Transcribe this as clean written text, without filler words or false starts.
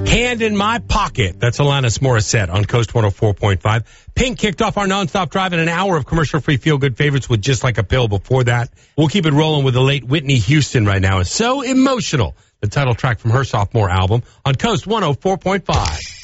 Hand in My Pocket. That's Alanis Morissette on Coast 104.5. Pink kicked off our nonstop drive in an hour of commercial-free feel-good favorites with Just Like a Pill before that. We'll keep it rolling with the late Whitney Houston right now. It's So Emotional, the title track from her sophomore album on Coast 104.5.